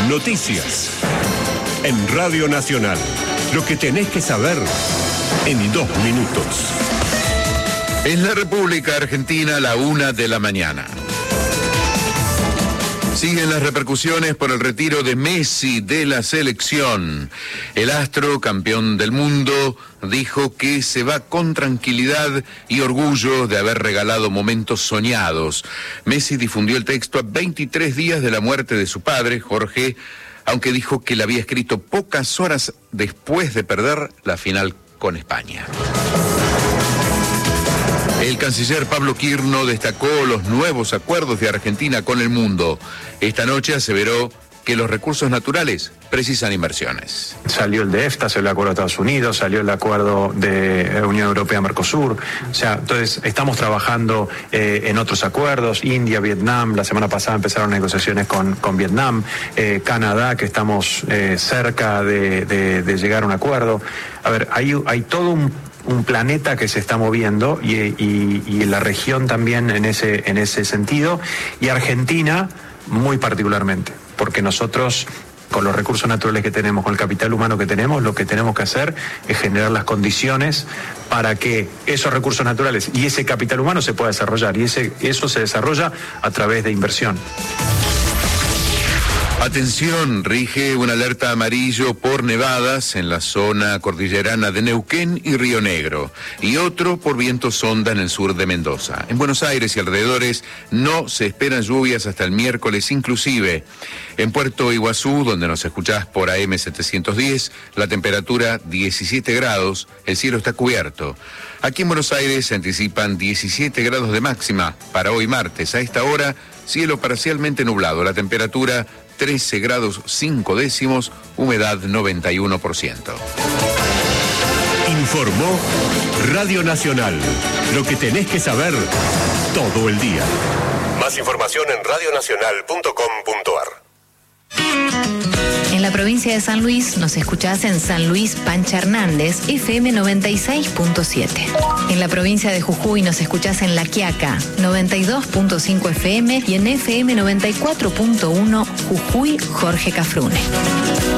Noticias. En Radio Nacional. Lo que tenés que saber en 2 minutos. En la República Argentina, 1:00 a.m. Siguen las repercusiones por el retiro de Messi de la selección. El astro, campeón del mundo, dijo que se va con tranquilidad y orgullo de haber regalado momentos soñados. Messi difundió el texto a 23 días de la muerte de su padre, Jorge, aunque dijo que la había escrito pocas horas después de perder la final con España. El canciller Pablo Quirno destacó los nuevos acuerdos de Argentina con el mundo. Esta noche aseveró que los recursos naturales precisan inversiones. Salió el de EFTA, salió el acuerdo de Estados Unidos, salió el acuerdo de Unión Europea-Mercosur. O sea, entonces estamos trabajando en otros acuerdos, India, Vietnam, la semana pasada empezaron negociaciones con Vietnam, Canadá, que estamos cerca de llegar a un acuerdo. A ver, hay todo un planeta que se está moviendo y la región también en ese sentido, y Argentina muy particularmente, porque nosotros con los recursos naturales que tenemos, con el capital humano que tenemos, lo que tenemos que hacer es generar las condiciones para que esos recursos naturales y ese capital humano se pueda desarrollar, y eso se desarrolla a través de inversión. Atención, rige una alerta amarillo por nevadas en la zona cordillerana de Neuquén y Río Negro, y otro por viento sonda en el sur de Mendoza. En Buenos Aires y alrededores no se esperan lluvias hasta el miércoles inclusive. En Puerto Iguazú, donde nos escuchás por AM 710, la temperatura 17 grados, el cielo está cubierto. Aquí en Buenos Aires se anticipan 17 grados de máxima para hoy martes. A esta hora, cielo parcialmente nublado, la temperatura 13 grados 5 décimos, humedad 91%. Informó Radio Nacional. Lo que tenés que saber todo el día. Más información en radionacional.com.ar. En la provincia de San Luis nos escuchás en San Luis Pancha Hernández, FM 96.7. En la provincia de Jujuy nos escuchás en La Quiaca, 92.5 FM y en FM 94.1 Jujuy Jorge Cafrune.